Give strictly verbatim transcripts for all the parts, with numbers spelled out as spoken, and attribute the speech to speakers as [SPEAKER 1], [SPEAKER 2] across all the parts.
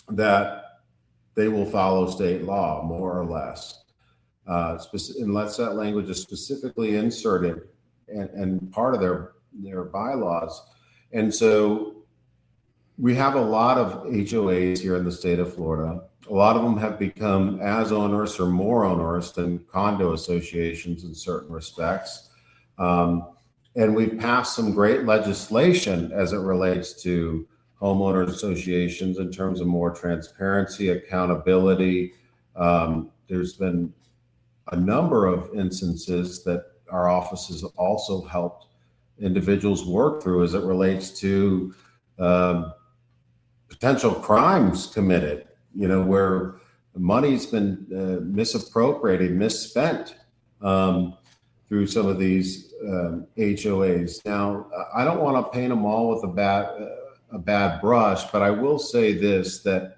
[SPEAKER 1] that they will follow state law, more or less, uh, speci- unless that language is specifically inserted and, and part of their, their bylaws. And so we have a lot of H O As here in the state of Florida. A lot of them have become as onerous or more onerous than condo associations in certain respects. Um, and we've passed some great legislation as it relates to homeowners associations in terms of more transparency, accountability. Um, there's been a number of instances that our offices also helped individuals work through as it relates to um, potential crimes committed, you know, where money's been uh, misappropriated, misspent um, through some of these um, H O As. Now, I don't want to paint them all with a bad, uh, a bad brush, but I will say this, that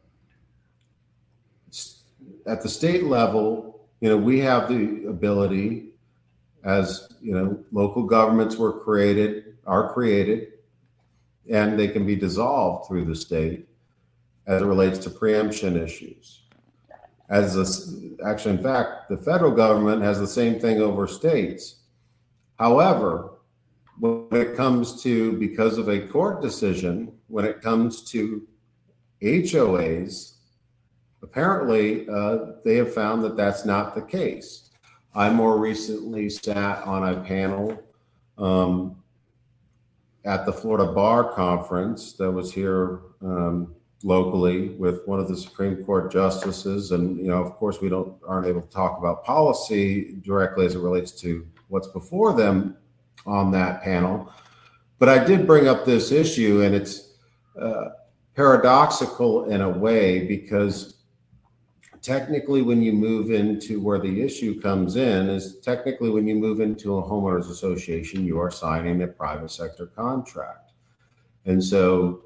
[SPEAKER 1] at the state level, you know, we have the ability, as, you know, local governments were created, are created, and they can be dissolved through the state as it relates to preemption issues. As a, actually, in fact, the federal government has the same thing over states. However, when it comes to, because of a court decision, when it comes to H O As, apparently uh, they have found that that's not the case. I more recently sat on a panel um, at the Florida Bar Conference that was here um, locally with one of the Supreme Court justices. And, you know, of course, we don't aren't able to talk about policy directly as it relates to what's before them on that panel. But I did bring up this issue, and it's uh, paradoxical in a way, because technically when you move into where the issue comes in is technically when you move into a homeowners association, you are signing a private sector contract. And so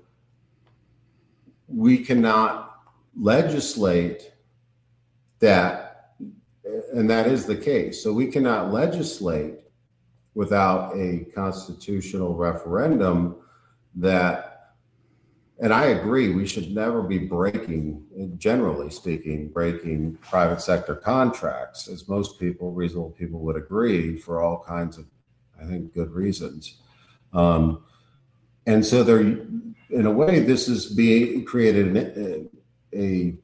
[SPEAKER 1] we cannot legislate that, and that is the case. So we cannot legislate without a constitutional referendum that, and I agree, we should never be breaking, generally speaking, breaking private sector contracts, as most people, reasonable people would agree, for all kinds of, I think, good reasons. Um, and so there, in a way, this is being created a, a,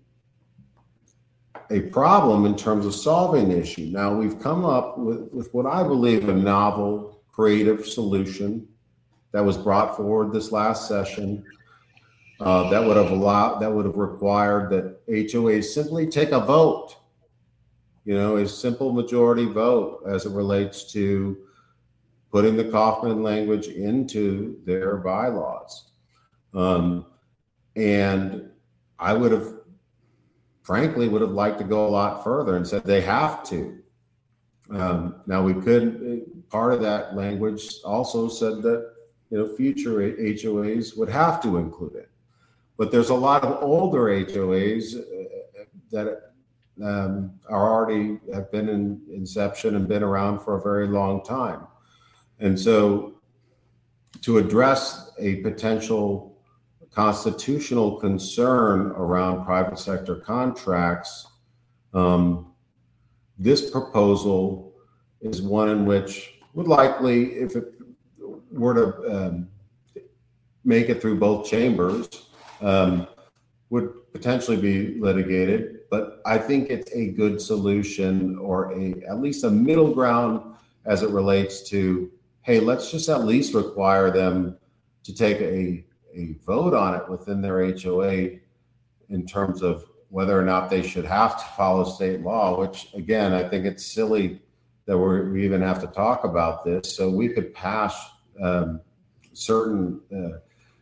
[SPEAKER 1] a problem in terms of solving the issue. Now, we've come up with, with what I believe a novel, creative solution that was brought forward this last session. Uh, that would have allowed, that would have required that H O As simply take a vote, you know, a simple majority vote as it relates to putting the Kaufman language into their bylaws. Um, and I would have, frankly, would have liked to go a lot further and said they have to. Um, now we could, part of that language also said that, you know, future H O As would have to include it. But there's a lot of older H O As that um, are already have been in inception and been around for a very long time. And so to address a potential constitutional concern around private sector contracts, um, this proposal is one in which would likely, if it were to um, make it through both chambers, Um, would potentially be litigated, but I think it's a good solution, or a at least a middle ground as it relates to, hey, let's just at least require them to take a, a vote on it within their H O A in terms of whether or not they should have to follow state law, which, again, I think it's silly that we're, we even have to talk about this. So we could pass um, certain uh,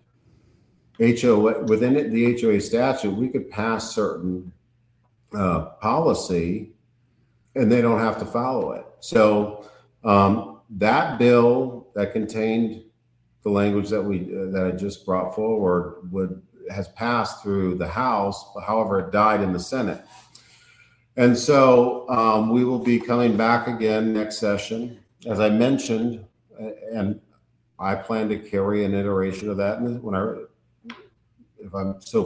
[SPEAKER 1] H O A, within the H O A statute, we could pass certain uh, policy and they don't have to follow it. So um, that bill that contained the language that we uh, that I just brought forward would has passed through the House, but however, it died in the Senate. And so um, we will be coming back again next session, as I mentioned, and I plan to carry an iteration of that when I. If I'm so